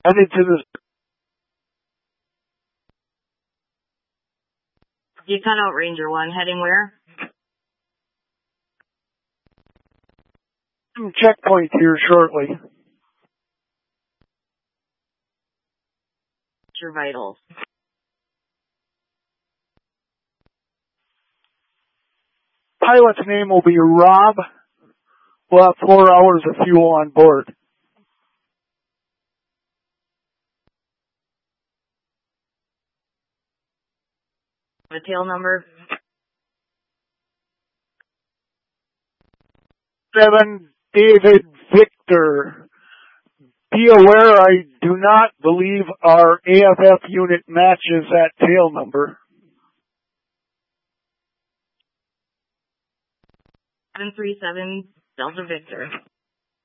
Headed to the... You cut out Ranger 1. Heading where? Checkpoint here shortly. Your vitals. Pilot's name will be Rob. We'll have 4 hours of fuel on board. The tail number? 7 David Victor. Be aware I do not believe our AFF unit matches that tail number. 737 Delta Victor.